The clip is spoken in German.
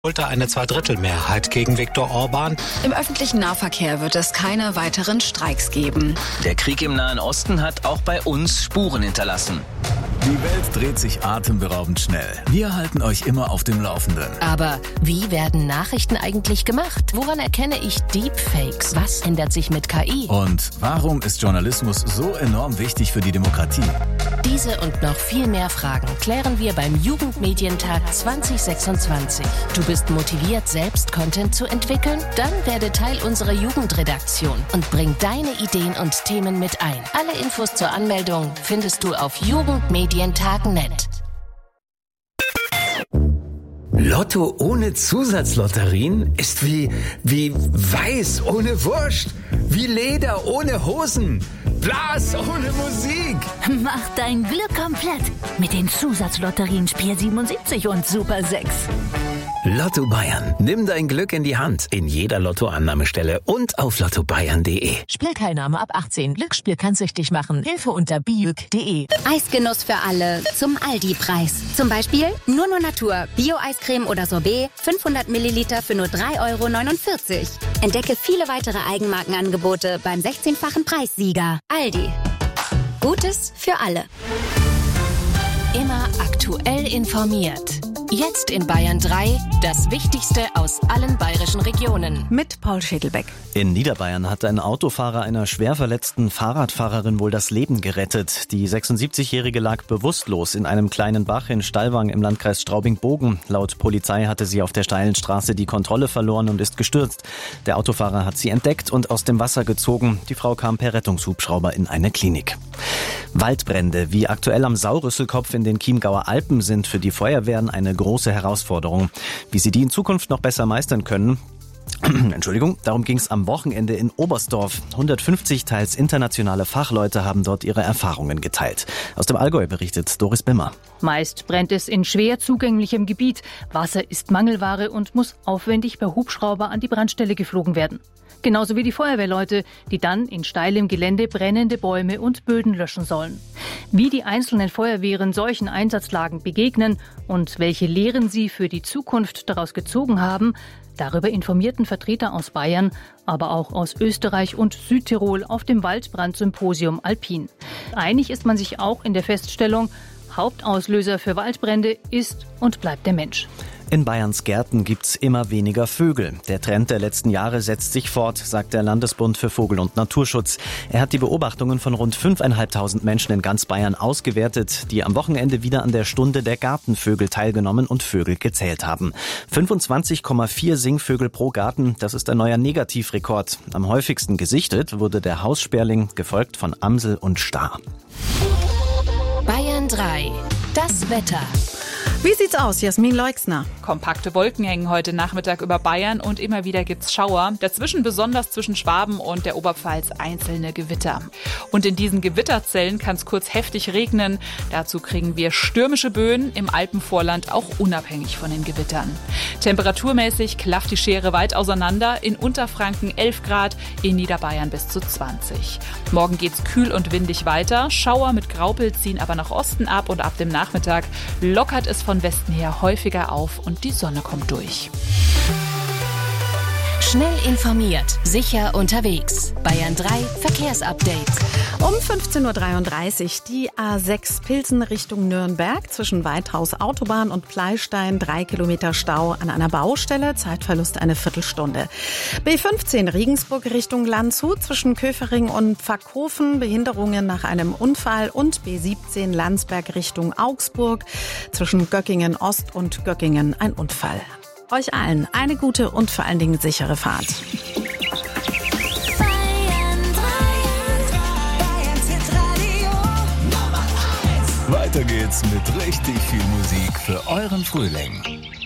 holte eine Zweidrittelmehrheit gegen Viktor Orban. Im öffentlichen Nahverkehr wird es keine weiteren Streiks geben. Der Krieg im Nahen Osten hat auch bei uns Spuren hinterlassen. Die Welt dreht sich atemberaubend schnell. Wir halten euch immer auf dem Laufenden. Aber wie werden Nachrichten eigentlich gemacht? Woran erkenne ich Deepfakes? Was ändert sich mit KI? Und warum ist Journalismus so enorm wichtig für die Demokratie? Diese und noch viel mehr Fragen klären wir beim Jugendmedientag 2026. Du bist motiviert, selbst Content zu entwickeln? Dann werde Teil unserer Jugendredaktion und bring deine Ideen und Themen mit ein. Alle Infos zur Anmeldung findest du auf jugendmedientag.net. Lotto ohne Zusatzlotterien ist wie Weiß ohne Wurst, wie Leder ohne Hosen, Blas ohne Musik. Mach dein Glück komplett mit den Zusatzlotterien Spiel 77 und Super 6. Lotto Bayern. Nimm dein Glück in die Hand. In jeder Lottoannahmestelle und auf lottobayern.de. Spielteilnahme ab 18. Glücksspiel kann süchtig machen. Hilfe unter biüg.de. Eisgenuss für alle zum Aldi-Preis. Zum Beispiel nur Natur, Bio-Eiscreme oder Sorbet, 500 Milliliter für nur 3,49 €. Entdecke viele weitere Eigenmarkenangebote beim 16-fachen Preissieger. Aldi. Gutes für alle. Immer aktuell informiert. Jetzt in Bayern 3, das Wichtigste aus allen bayerischen Regionen. Mit Paul Schädelbeck. In Niederbayern hat ein Autofahrer einer schwer verletzten Fahrradfahrerin wohl das Leben gerettet. Die 76-Jährige lag bewusstlos in einem kleinen Bach in Stallwang im Landkreis Straubing-Bogen. Laut Polizei hatte sie auf der steilen Straße die Kontrolle verloren und ist gestürzt. Der Autofahrer hat sie entdeckt und aus dem Wasser gezogen. Die Frau kam per Rettungshubschrauber in eine Klinik. Waldbrände, wie aktuell am Saurüsselkopf in den Chiemgauer Alpen, sind für die Feuerwehren eine große Herausforderung. Wie sie die in Zukunft noch besser meistern können, darum ging es am Wochenende in Oberstdorf. 150 teils internationale Fachleute haben dort ihre Erfahrungen geteilt. Aus dem Allgäu berichtet Doris Bimmer. Meist brennt es in schwer zugänglichem Gebiet. Wasser ist Mangelware und muss aufwendig per Hubschrauber an die Brandstelle geflogen werden. Genauso wie die Feuerwehrleute, die dann in steilem Gelände brennende Bäume und Böden löschen sollen. Wie die einzelnen Feuerwehren solchen Einsatzlagen begegnen und welche Lehren sie für die Zukunft daraus gezogen haben, darüber informierten Vertreter aus Bayern, aber auch aus Österreich und Südtirol auf dem Waldbrandsymposium Alpin. Einig ist man sich auch in der Feststellung, Hauptauslöser für Waldbrände ist und bleibt der Mensch. In Bayerns Gärten gibt's immer weniger Vögel. Der Trend der letzten Jahre setzt sich fort, sagt der Landesbund für Vogel- und Naturschutz. Er hat die Beobachtungen von rund 5.500 Menschen in ganz Bayern ausgewertet, die am Wochenende wieder an der Stunde der Gartenvögel teilgenommen und Vögel gezählt haben. 25,4 Singvögel pro Garten, das ist ein neuer Negativrekord. Am häufigsten gesichtet wurde der Haussperling, gefolgt von Amsel und Star. Bayern 3, das Wetter. Wie sieht's aus, Jasmin Leixner? Kompakte Wolken hängen heute Nachmittag über Bayern und immer wieder gibt's Schauer. Dazwischen, besonders zwischen Schwaben und der Oberpfalz, einzelne Gewitter. Und in diesen Gewitterzellen kann es kurz heftig regnen. Dazu kriegen wir stürmische Böen im Alpenvorland, auch unabhängig von den Gewittern. Temperaturmäßig klafft die Schere weit auseinander. In Unterfranken 11 Grad, in Niederbayern bis zu 20. Morgen geht's kühl und windig weiter. Schauer mit Graupel ziehen aber nach Osten ab und ab dem Nachmittag lockert es von Westen her häufiger auf und die Sonne kommt durch. Schnell informiert, sicher unterwegs. Bayern 3 Verkehrsupdate. Um 15.33 Uhr die A6 Pilsen Richtung Nürnberg zwischen Weithaus Autobahn und Pleistein, 3 Kilometer Stau an einer Baustelle, Zeitverlust eine Viertelstunde. B15 Regensburg Richtung Landshut zwischen Köfering und Pfackhofen, Behinderungen nach einem Unfall, und B17 Landsberg Richtung Augsburg zwischen Göckingen Ost und Göckingen ein Unfall. Euch allen eine gute und vor allen Dingen sichere Fahrt. Weiter geht's mit richtig viel Musik für euren Frühling.